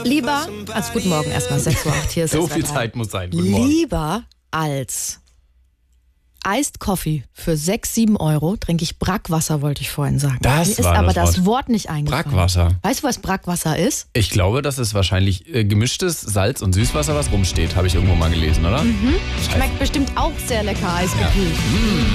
Lieber, also guten Morgen erstmal, 6:08 Uhr, hier ist So es viel weiter. Zeit muss sein. Guten Morgen. Lieber als Iced Coffee für 6, 7 Euro trinke ich Brackwasser, wollte ich vorhin sagen. Das Mir ist war aber das das Wort nicht eingefallen. Brackwasser. Weißt du, was Brackwasser ist? Ich glaube, das ist wahrscheinlich gemischtes Salz- und Süßwasser, was rumsteht. Habe ich irgendwo mal gelesen, oder? Schmeckt bestimmt auch sehr lecker eisgekühlt.